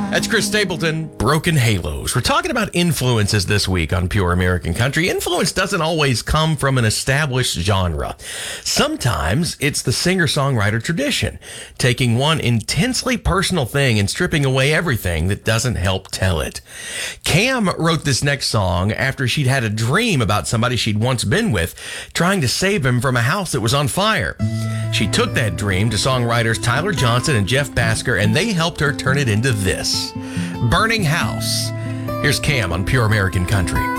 That's Chris Stapleton, Broken Halos. We're talking about influences this week on Pure American Country. Influence doesn't always come from an established genre. Sometimes it's the singer-songwriter tradition, taking one intensely personal thing and stripping away everything that doesn't help tell it. Cam wrote this next song after she'd had a dream about somebody she'd once been with, trying to save him from a house that was on fire. She took that dream to songwriters Tyler Johnson and Jeff Basker, and they helped her turn it into this. Burning House. Here's Cam on Pure American Country.